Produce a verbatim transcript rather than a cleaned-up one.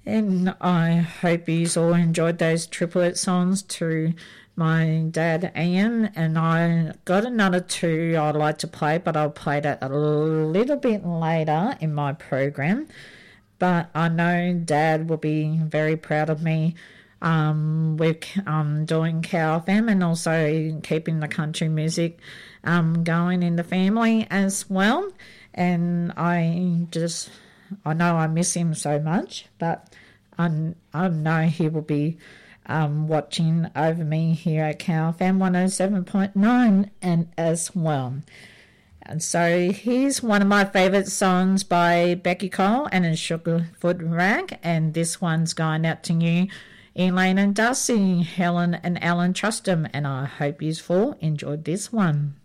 And I hope you all enjoyed those triplet songs to my dad Ian. And I got another two I'd like to play, but I'll play that a little bit later in my program. But I know Dad will be very proud of me um, with um, doing Cow F M and also keeping the country music um, going in the family as well. And I just, I know I miss him so much, but I, I know he will be um, watching over me here at Cow F M one oh seven point nine and as well. And so here's one of my favourite songs by Becky Cole and a Sugarfoot Rag, and this one's going out to you, Elaine and Darcy, Helen and Alan Trustham, and I hope you all enjoyed this one.